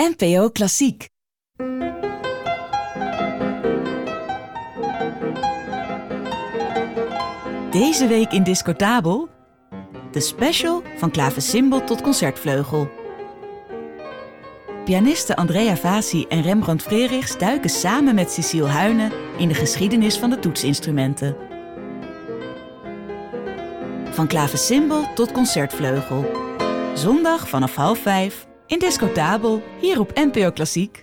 NPO Klassiek. Deze week in Discotabel de special van klavecimbal tot concertvleugel. Pianisten Andrea Vasi en Rembrandt Frerichs duiken samen met Cecile Huyne in de geschiedenis van de toetsinstrumenten. Van klavecimbal tot concertvleugel. Zondag vanaf 4:30 in Discotabel, hier op NPO Klassiek.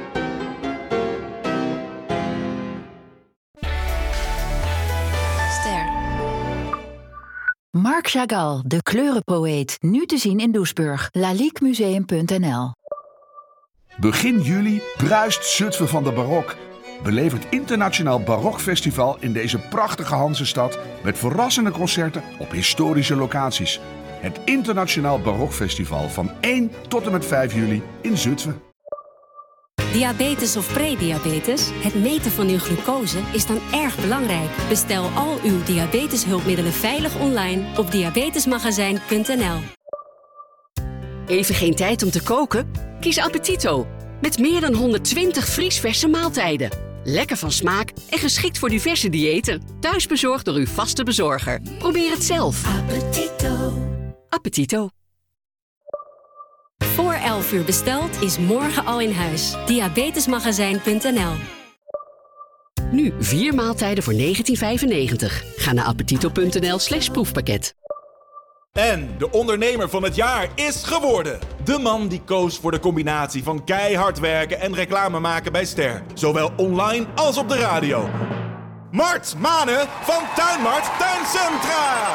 Marc Chagall, de kleurenpoëet. Nu te zien in Doesburg. laliquemuseum.nl. Begin juli bruist Zutphen van de barok. Beleef het Internationaal Barokfestival in deze prachtige Hansestad met verrassende concerten op historische locaties. Het Internationaal Barokfestival van 1 tot en met 5 juli in Zutphen. Diabetes of prediabetes? Het meten van uw glucose is dan erg belangrijk. Bestel al uw diabeteshulpmiddelen veilig online op diabetesmagazijn.nl. Even geen tijd om te koken? Kies Appetito. Met meer dan 120 vriesverse maaltijden. Lekker van smaak en geschikt voor diverse diëten. Thuisbezorgd door uw vaste bezorger. Probeer het zelf. Appetito. Appetito. Voor 11 uur besteld is morgen al in huis. Diabetesmagazijn.nl. Nu 4 maaltijden voor €19,95. Ga naar appetito.nl/proefpakket. En de ondernemer van het jaar is geworden. De man die koos voor de combinatie van keihard werken en reclame maken bij Ster. Zowel online als op de radio. Mart Mane van Tuinmart Tuincentra.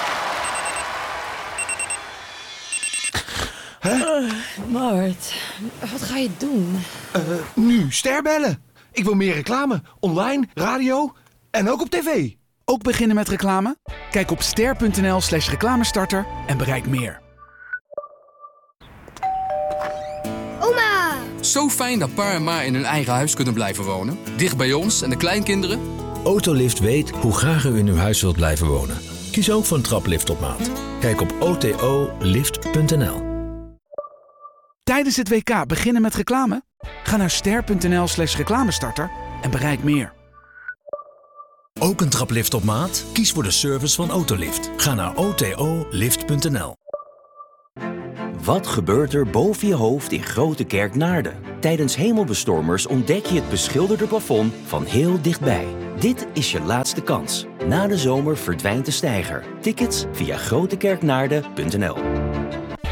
Mart, wat ga je doen? Nu Ster bellen. Ik wil meer reclame. Online, radio en ook op tv. Ook beginnen met reclame? Kijk op ster.nl/reclamestarter en bereik meer. Oma! Zo fijn dat pa en ma in hun eigen huis kunnen blijven wonen. Dicht bij ons en de kleinkinderen. Autolift weet hoe graag u in uw huis wilt blijven wonen. Kies ook voor een traplift op maat. Kijk op otolift.nl. Tijdens het WK beginnen met reclame? Ga naar ster.nl/reclamestarter en bereik meer. Ook een traplift op maat? Kies voor de service van Autolift. Ga naar otolift.nl. Wat gebeurt er boven je hoofd in Grote Kerk Naarden? Tijdens hemelbestormers ontdek je het beschilderde plafond van heel dichtbij. Dit is je laatste kans. Na de zomer verdwijnt de steiger. Tickets via grotekerknaarden.nl.